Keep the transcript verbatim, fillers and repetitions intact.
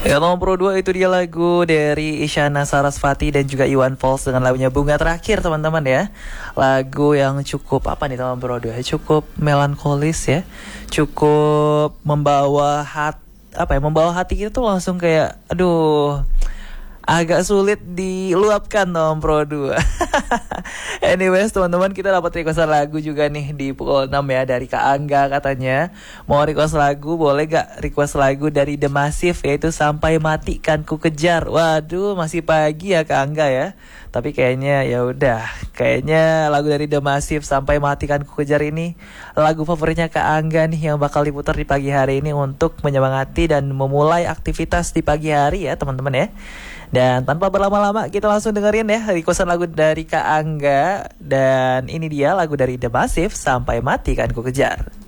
Ya, nomor dua itu dia lagu dari Isyana Sarasvati dan juga Iwan Fals dengan lagunya Bunga Terakhir, teman-teman ya. Lagu yang cukup apa nih nomor dua? Cukup melankolis ya. Cukup membawa hati, apa ya? Membawa hati kita tuh langsung kayak aduh, agak sulit diluapkan nomor dua. Anyways, teman-teman, kita dapat requestan lagu juga nih di pukul enam ya dari Kak Angga katanya. Mau request lagu, boleh gak request lagu dari The Massive yaitu Sampai Mati Kan Ku Kejar. Waduh, masih pagi ya Kak Angga ya. Tapi kayaknya ya udah, kayaknya lagu dari The Massive Sampai Mati Kan Ku Kejar ini lagu favoritnya Kak Angga nih yang bakal diputar di pagi hari ini untuk menyemangati dan memulai aktivitas di pagi hari ya teman-teman ya. Dan tanpa berlama-lama kita langsung dengerin ya requestan lagu dari Kak Angga. Dan ini dia lagu dari The Massive Sampai Mati Kan Ku Kejar.